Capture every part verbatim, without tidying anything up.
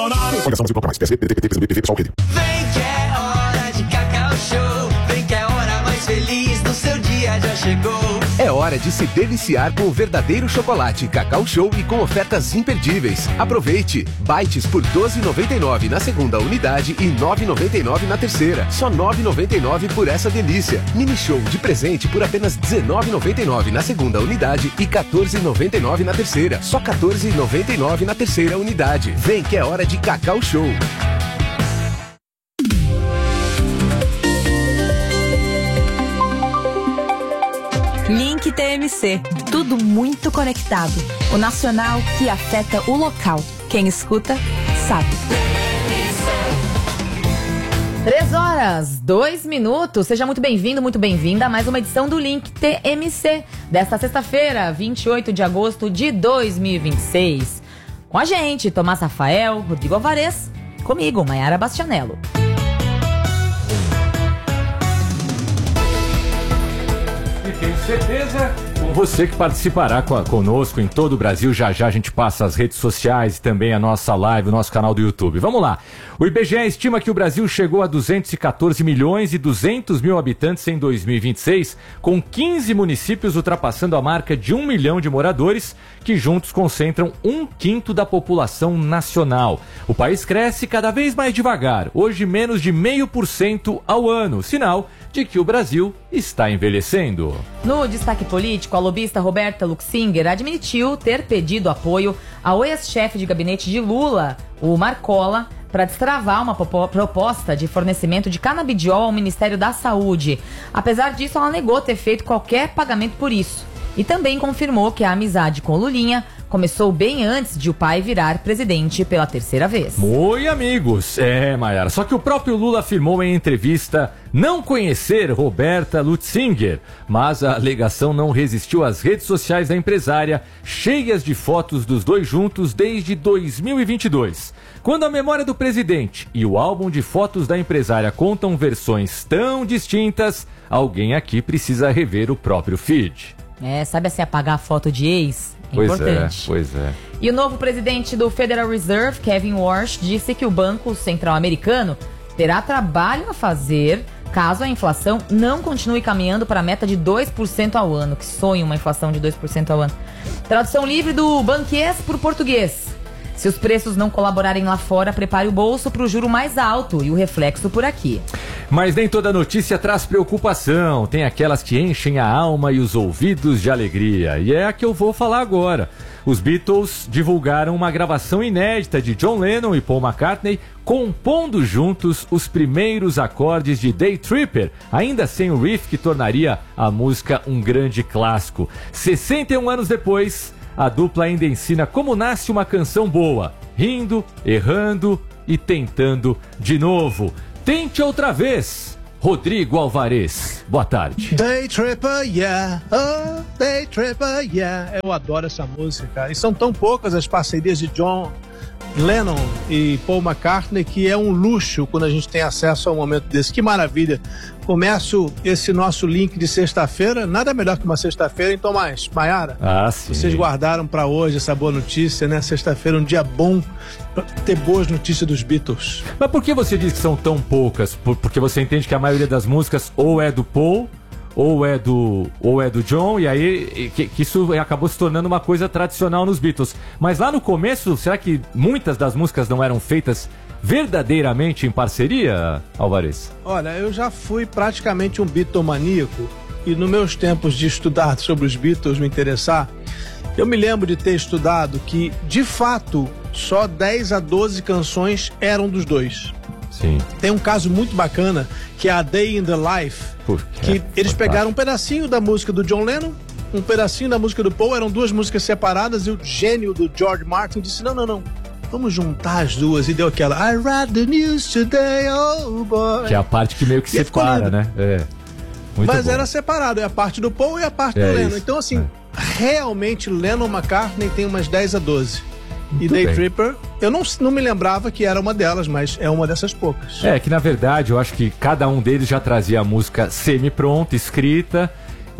Vem que é hora de Cacau Show. Vem que é a hora mais feliz do seu dia já chegou. É hora de se deliciar com o verdadeiro chocolate Cacau Show e com ofertas imperdíveis. Aproveite! Bites por doze reais e noventa e nove centavos na segunda unidade e nove reais e noventa e nove centavos na terceira. Só nove reais e noventa e nove centavos por essa delícia. Mini Show de presente por apenas dezenove reais e noventa e nove centavos na segunda unidade e quatorze reais e noventa e nove centavos na terceira. Só quatorze reais e noventa e nove centavos na terceira unidade. Vem que é hora de Cacau Show. Link T M C, tudo muito conectado. O nacional que afeta o local. Quem escuta, sabe. Três horas, dois minutos. Seja muito bem-vindo, muito bem-vinda a mais uma edição do Link T M C desta sexta-feira, vinte e oito de agosto de dois mil e vinte e seis. Com a gente, Tomás Rafael, Rodrigo Alvarez, comigo, Maiara Bastianello. E tenho certeza, você que participará conosco em todo o Brasil, já já a gente passa as redes sociais e também a nossa live, o nosso canal do YouTube. Vamos lá. O I B G E estima que o Brasil chegou a duzentos e quatorze milhões e duzentos mil habitantes em dois mil e vinte e seis, com quinze municípios ultrapassando a marca de um milhão de moradores, que juntos concentram um quinto da população nacional. O país cresce cada vez mais devagar, hoje menos de meio por cento ao ano, sinal de que o Brasil está envelhecendo. No destaque político, a lobista Roberta Luxinger admitiu ter pedido apoio ao ex-chefe de gabinete de Lula, o Marcola, para destravar uma proposta de fornecimento de canabidiol ao Ministério da Saúde. Apesar disso, ela negou ter feito qualquer pagamento por isso. E também confirmou que a amizade com Lulinha começou bem antes de o pai virar presidente pela terceira vez. Oi, amigos. É, Maiara, só que o próprio Lula afirmou em entrevista não conhecer Roberta Luxinger, mas a alegação não resistiu às redes sociais da empresária, cheias de fotos dos dois juntos desde dois mil e vinte e dois. Quando a memória do presidente e o álbum de fotos da empresária contam versões tão distintas, alguém aqui precisa rever o próprio feed. É, sabe assim, apagar a foto de ex? É pois importante. É, pois é. E o novo presidente do Federal Reserve, Kevin Warsh, disse que o Banco Central Americano terá trabalho a fazer caso a inflação não continue caminhando para a meta de dois por cento ao ano. Que sonho uma inflação de dois por cento ao ano. Tradução livre do banquês por português. Se os preços não colaborarem lá fora, prepare o bolso para o juro mais alto e o reflexo por aqui. Mas nem toda notícia traz preocupação. Tem aquelas que enchem a alma e os ouvidos de alegria. E é a que eu vou falar agora. Os Beatles divulgaram uma gravação inédita de John Lennon e Paul McCartney compondo juntos os primeiros acordes de Day Tripper, ainda sem o riff que tornaria a música um grande clássico. sessenta e um anos depois, a dupla ainda ensina como nasce uma canção boa, rindo, errando e tentando de novo. Tente outra vez, Rodrigo Alvarez. Boa tarde. Day Tripper, yeah, oh, Day Tripper, yeah. Eu adoro essa música, cara. E são tão poucas as parcerias de John Lennon e Paul McCartney que é um luxo quando a gente tem acesso a um momento desse. Que maravilha. Começo esse nosso link de sexta-feira, nada melhor que uma sexta-feira, então, mais, Maiara, ah, sim. Vocês guardaram pra hoje essa boa notícia, né? Sexta-feira, um dia bom pra ter boas notícias dos Beatles. Mas por que você diz que são tão poucas? Por, porque você entende que a maioria das músicas ou é do Paul, ou é do, ou é do John, e aí que, que isso acabou se tornando uma coisa tradicional nos Beatles. Mas lá no começo, será que muitas das músicas não eram feitas verdadeiramente em parceria, Alvarez? Olha, eu já fui praticamente um Beatlemaníaco e nos meus tempos de estudar sobre os Beatles, me interessar, eu me lembro de ter estudado que, de fato, só dez a doze canções eram dos dois. Sim. Tem um caso muito bacana, que é a Day in the Life, que é, eles pegaram um pedacinho da música do John Lennon, um pedacinho da música do Paul, eram duas músicas separadas, e o gênio do George Martin disse, não, não, não, vamos juntar as duas, e deu aquela I read the news today, oh boy. Que é a parte que meio que e separa, né? É. Muito Mas bom. era separado, é a parte do Paul e a parte é do Lennon. Isso. Então, assim, é. realmente Lennon McCartney tem umas dez a doze. Muito e Day bem. Tripper, eu não, não me lembrava que era uma delas, mas é uma dessas poucas. É, que na verdade eu acho que cada um deles já trazia a música semi-pronta, escrita,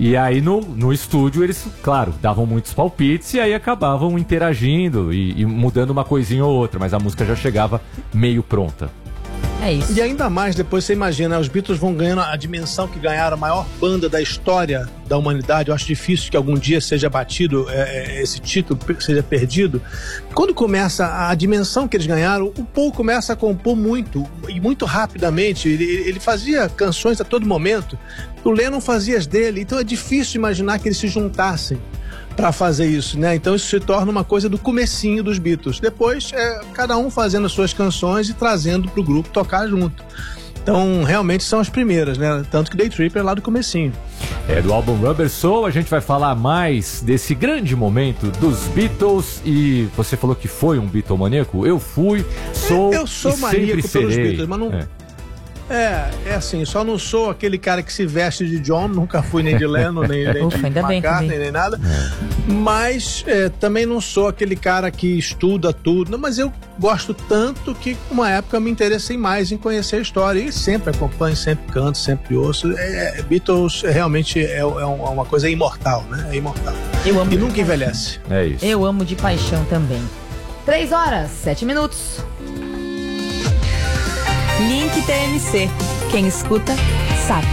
E aí no, no estúdio eles, claro, davam muitos palpites e aí acabavam interagindo e, e mudando uma coisinha ou outra, mas a música já chegava meio pronta. É isso. E ainda mais, depois você imagina, os Beatles vão ganhando a dimensão que ganharam, a maior banda da história da humanidade. Eu acho difícil que algum dia seja batido, é, esse título seja perdido. Quando começa a dimensão que eles ganharam, o Paul começa a compor muito, e muito rapidamente. Ele, ele fazia canções a todo momento, o Lennon fazia as dele, então é difícil imaginar que eles se juntassem para fazer isso, né? Então isso se torna uma coisa do comecinho dos Beatles. Depois, é cada um fazendo as suas canções e trazendo pro grupo tocar junto. Então, realmente são as primeiras, né? Tanto que Day Tripper é lá do comecinho. É, do álbum Rubber Soul, a gente vai falar mais desse grande momento dos Beatles. E você falou que foi um Beatlemaníaco? Eu fui, sou Eu sou e maníaco sempre pelos serei. Beatles, mas não... É. É, é assim, só não sou aquele cara que se veste de John, nunca fui nem de Lennon, nem, nem Ufa, de ainda bem McCartney, também. nem nada. Mas é, também não sou aquele cara que estuda tudo. Não, mas eu gosto tanto que, uma época, me interessei mais em conhecer a história. E sempre acompanho, sempre canto, sempre ouço. É, é, Beatles é, realmente é, é uma coisa imortal, né? É imortal. Eu amo. E nunca envelhece. É isso. Eu amo de paixão também. Três horas, sete minutos. Link T M C. Quem escuta, sabe.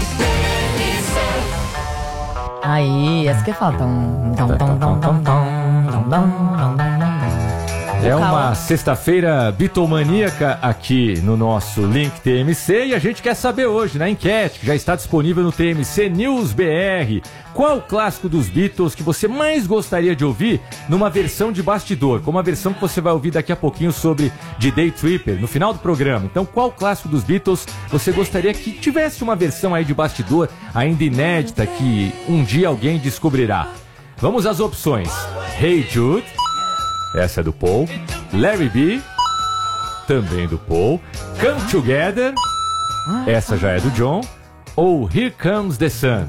Aí, essa que falta. Tum, tum, tum, tum, tum, tum, tum, tum, tum, tum, tum. É Vocal. uma sexta-feira bitomaníaca aqui no nosso Link T M C e a gente quer saber hoje, na enquete, que já está disponível no T M C News B R, qual o clássico dos Beatles que você mais gostaria de ouvir numa versão de bastidor, como a versão que você vai ouvir daqui a pouquinho sobre de Day Tripper, no final do programa. Então, qual clássico dos Beatles você gostaria que tivesse uma versão aí de bastidor, ainda inédita, que um dia alguém descobrirá? Vamos às opções. Hey Jude, essa é do Paul. Larry B, também do Paul. Come Together, essa já é do John. Ou Here Comes the Sun,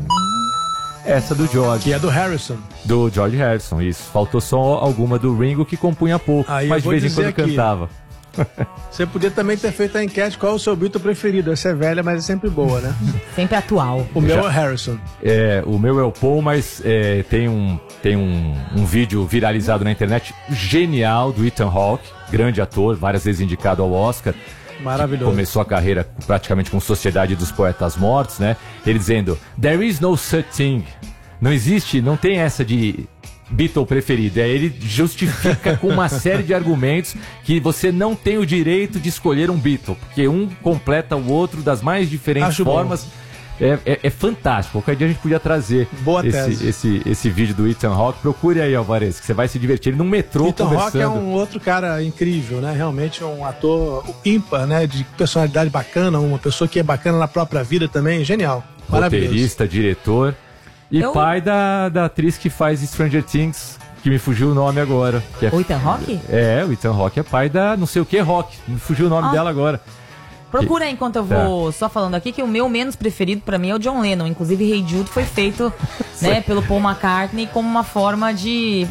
essa do George. Que é do Harrison. Do George Harrison, isso. Faltou só alguma do Ringo que compunha pouco, Aí eu mas de vou vez em dizer quando aqui. cantava. Você podia também ter feito a enquete qual é o seu Beatle preferido. Essa é velha, mas é sempre boa, né? Sempre atual. O meu é Harrison. É, o meu é o Paul, mas é, tem, um, tem um, um vídeo viralizado na internet genial do Ethan Hawke, grande ator, várias vezes indicado ao Oscar. Maravilhoso. Começou a carreira praticamente com Sociedade dos Poetas Mortos, né? Ele dizendo, there is no such thing. Não existe, não tem essa de Beatle preferido. Aí ele justifica com uma série de argumentos que você não tem o direito de escolher um Beatle, porque um completa o outro das mais diferentes Acho formas. É, é, é fantástico. Qualquer dia a gente podia trazer Boa esse, tese. esse, esse vídeo do Ethan Hawke. Procure aí, Alvarez, que você vai se divertir. Ele num metrô Ethan conversando. Hawke é um outro cara incrível, né? Realmente um ator ímpar, né? De personalidade bacana, uma pessoa que é bacana na própria vida também. Genial. Maravilhoso. Roteirista, diretor e Eu- pai da, da atriz que faz Stranger Things, que me fugiu o nome agora. Que é, O Ethan Hawke? é, o Ethan Hawke é pai da não sei o que Rock. Me fugiu o nome Ah. dela agora. Procura aí enquanto eu vou só falando aqui que o meu menos preferido pra mim é o John Lennon. Inclusive, Hey Jude foi feito né, pelo Paul McCartney como uma forma de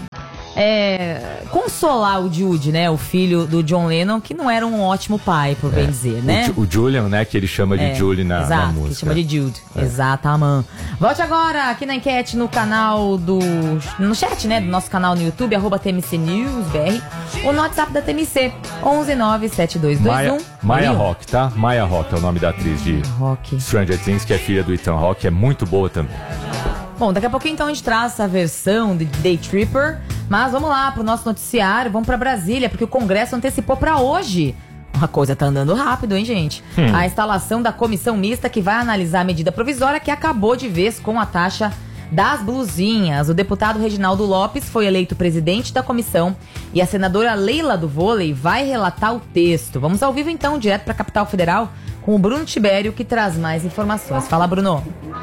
é, consolar o Jude, né? O filho do John Lennon, que não era um ótimo pai, por bem dizer, né? O, Ju- o Julian, né, que ele chama de É, Julie na, exato, na que música. chama de Jude. Exatamente. Volte agora aqui na enquete no canal do... No chat, né? Do nosso canal no YouTube, arroba T M C News B R. Ou no WhatsApp da T M C, onze nove sete dois dois Maia, um. Maia Rock, tá? Maia Rock é o nome da atriz de Rock. Stranger Things, que é filha do Ethan Hawke, é muito boa também. Bom, daqui a pouquinho então a gente traz essa versão de Day Tripper. Mas vamos lá pro nosso noticiário, vamos pra Brasília, porque o Congresso antecipou pra hoje. A coisa tá andando rápido, hein, gente? Hum. A instalação da comissão mista que vai analisar a medida provisória que acabou de vez com a taxa das blusinhas. O deputado Reginaldo Lopes foi eleito presidente da comissão e a senadora Leila do Vôlei vai relatar o texto. Vamos ao vivo então, direto pra capital federal, com o Bruno Tibério, que traz mais informações. Fala, Bruno.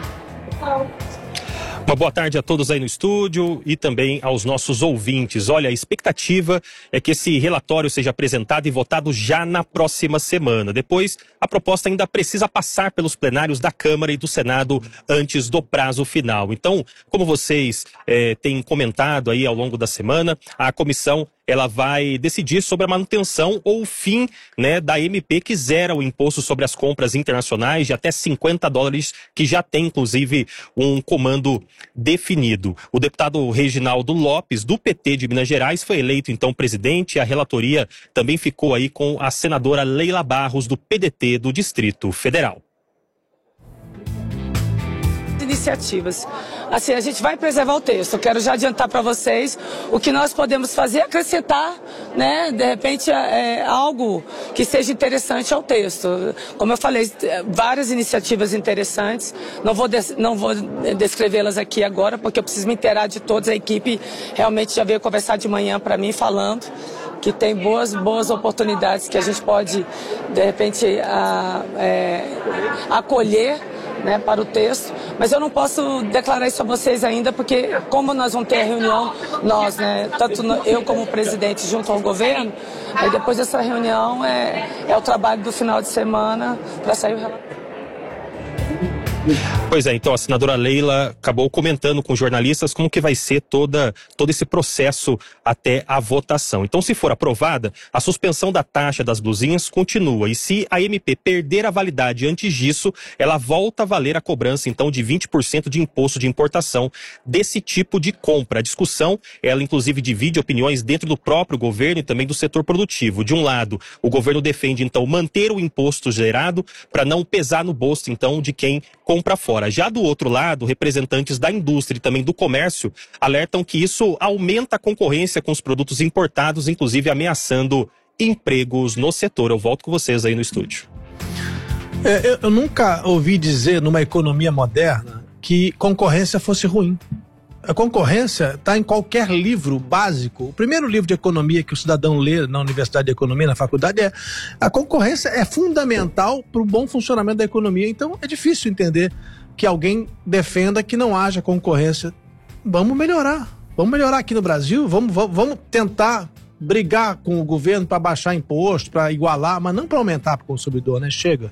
Uma boa tarde a todos aí no estúdio e também aos nossos ouvintes. Olha, a expectativa é que esse relatório seja apresentado e votado já na próxima semana. Depois, a proposta ainda precisa passar pelos plenários da Câmara e do Senado antes do prazo final. Então, como vocês eh, têm comentado aí ao longo da semana, a comissão ela vai decidir sobre a manutenção ou o fim, né, da M P que zera o imposto sobre as compras internacionais de até cinquenta dólares, que já tem, inclusive, um comando definido. O deputado Reginaldo Lopes, do P T de Minas Gerais, foi eleito, então, presidente. A relatoria também ficou aí com a senadora Leila Barros, do P D T do Distrito Federal. Iniciativas. Assim, a gente vai preservar o texto. Eu quero já adiantar para vocês o que nós podemos fazer, acrescentar, né, de repente, é, algo que seja interessante ao texto. Como eu falei, várias iniciativas interessantes. Não vou, des, não vou descrevê-las aqui agora, porque eu preciso me inteirar de todas. A equipe realmente já veio conversar de manhã para mim, falando que tem boas, boas oportunidades que a gente pode, de repente, a, é, acolher, né, para o texto, mas eu não posso declarar isso a vocês ainda, porque como nós vamos ter a reunião, nós, né, tanto eu como presidente junto ao governo, aí depois dessa reunião é, é o trabalho do final de semana para sair o relatório. Pois é, então a senadora Leila acabou comentando com jornalistas como que vai ser toda, todo esse processo até a votação. Então, se for aprovada, a suspensão da taxa das blusinhas continua. E se a M P perder a validade antes disso, ela volta a valer a cobrança, então, de vinte por cento de imposto de importação desse tipo de compra. A discussão, ela inclusive divide opiniões dentro do próprio governo e também do setor produtivo. De um lado, o governo defende, então, manter o imposto gerado para não pesar no bolso, então, de quem compra fora. Já do outro lado, representantes da indústria e também do comércio alertam que isso aumenta a concorrência com os produtos importados, inclusive ameaçando empregos no setor. Eu volto com vocês aí no estúdio. É, eu, eu nunca ouvi dizer numa economia moderna que concorrência fosse ruim. A concorrência está em qualquer livro básico. O primeiro livro de economia que o cidadão lê na Universidade de Economia, na faculdade, é a concorrência é fundamental para o bom funcionamento da economia. Então é difícil entender que alguém defenda que não haja concorrência. Vamos melhorar. Vamos melhorar aqui no Brasil. Vamos, vamos, vamos tentar brigar com o governo para baixar imposto, para igualar, mas não para aumentar para o consumidor, né? Chega.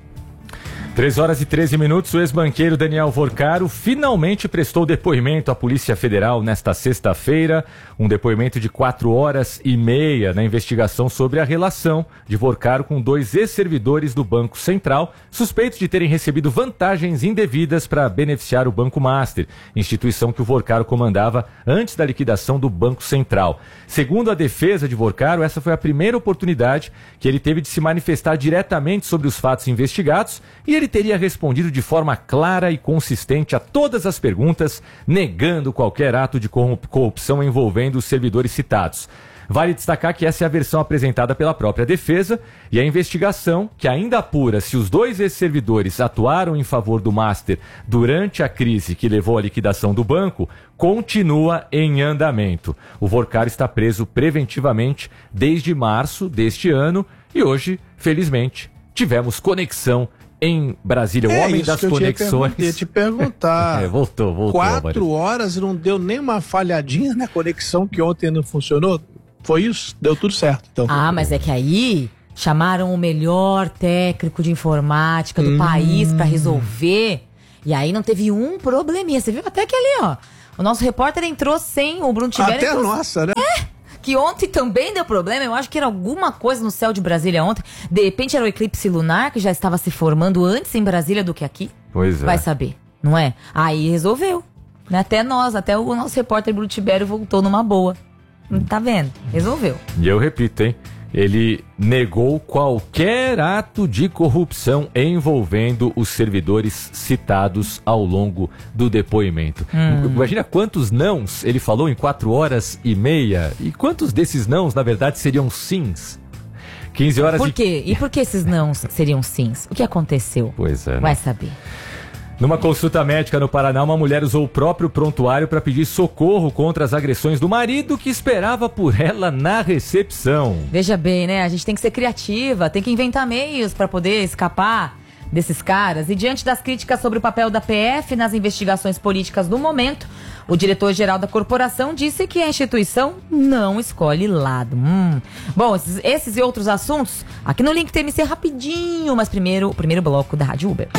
três horas e treze minutos, o ex-banqueiro Daniel Vorcaro finalmente prestou depoimento à Polícia Federal nesta sexta-feira, um depoimento de quatro horas e meia na investigação sobre a relação de Vorcaro com dois ex-servidores do Banco Central, suspeitos de terem recebido vantagens indevidas para beneficiar o Banco Master, instituição que o Vorcaro comandava antes da liquidação do Banco Central. Segundo a defesa de Vorcaro, essa foi a primeira oportunidade que ele teve de se manifestar diretamente sobre os fatos investigados, e ele Ele teria respondido de forma clara e consistente a todas as perguntas, negando qualquer ato de corrupção envolvendo os servidores citados. Vale destacar que essa é a versão apresentada pela própria defesa, e a investigação, que ainda apura se os dois ex-servidores atuaram em favor do Master durante a crise que levou à liquidação do banco, continua em andamento. O Vorcaro está preso preventivamente desde março deste ano e hoje, felizmente, tivemos conexão em Brasília, o é homem das conexões. Eu ia te perguntar. é, voltou, voltou. Quatro horas e não deu nem uma falhadinha na conexão que ontem não funcionou? Foi isso? Deu tudo certo, então. Ah, mas é que aí chamaram o melhor técnico de informática do hum. país pra resolver. E aí não teve um probleminha. Você viu até que ali, ó. O nosso repórter entrou sem o Bruno Tibério. Até entrou... nossa, né? É. Que ontem também deu problema. Eu acho que era alguma coisa no céu de Brasília ontem. De repente era o eclipse lunar que já estava se formando antes em Brasília do que aqui. Pois é. Vai saber, não é? Aí resolveu. Até nós, até o nosso repórter Bruno Tibério voltou numa boa. Tá vendo? Resolveu. E eu repito, hein? Ele negou qualquer ato de corrupção envolvendo os servidores citados ao longo do depoimento. Hum. Imagina quantos nãos ele falou em quatro horas e meia. E quantos desses nãos, na verdade, seriam sims? quinze horas Por e... quê? E por que esses nãos seriam sims? O que aconteceu? Pois é. Né? Vai saber. Numa consulta médica no Paraná, uma mulher usou o próprio prontuário para pedir socorro contra as agressões do marido que esperava por ela na recepção. Veja bem, né? A gente tem que ser criativa, tem que inventar meios para poder escapar desses caras. E diante das críticas sobre o papel da P F nas investigações políticas do momento, o diretor-geral da corporação disse que a instituição não escolhe lado. Hum. Bom, esses, esses e outros assuntos aqui no Link T M C rapidinho, mas primeiro o primeiro bloco da Rádio Uber.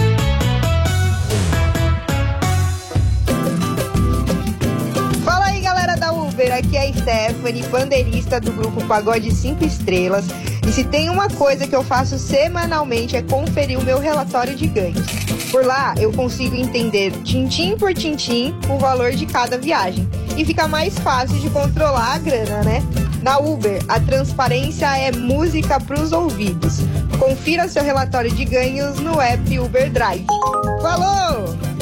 Uber, aqui é a Stephanie, pandeirista do grupo Pagode cinco Estrelas. E se tem uma coisa que eu faço semanalmente é conferir o meu relatório de ganhos. Por lá eu consigo entender tintim por tintim o valor de cada viagem. E fica mais fácil de controlar a grana, né? Na Uber, a transparência é música pros ouvidos. Confira seu relatório de ganhos no app Uber Drive. Falou!